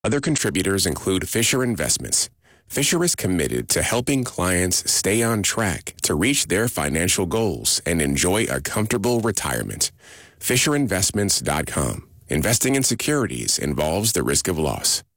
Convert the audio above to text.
Other contributors include Fisher Investments. Fisher is committed to helping clients stay on track to reach their financial goals and enjoy a comfortable retirement. FisherInvestments.com. Investing in securities involves the risk of loss.